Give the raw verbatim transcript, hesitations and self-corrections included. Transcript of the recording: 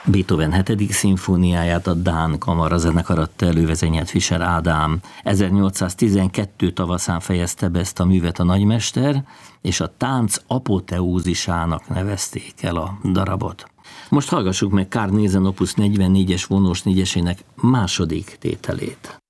Beethoven hetedik szimfóniáját a Dán kamarazenekar adta elő, vezényelt Fischer Ádám. ezernyolcszáztizenkettő tavaszán fejezte be ezt a művet a nagymester, és a tánc apoteózisának nevezték el a darabot. Most hallgassuk meg Carl Nielsen opus negyvennégyes vonós négyesének második tételét.